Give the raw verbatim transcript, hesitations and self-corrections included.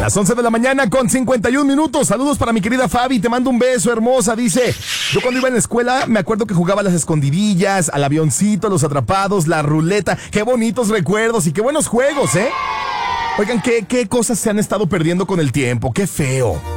Las once de la mañana con cincuenta y un minutos. Saludos para mi querida Fabi, te mando un beso, hermosa. Dice, yo cuando iba en la escuela me acuerdo que jugaba a las escondidillas, al avioncito, los atrapados, la ruleta. Qué bonitos recuerdos y qué buenos juegos, ¿eh? Oigan, ¿qué, qué cosas se han estado perdiendo con el tiempo? Qué feo.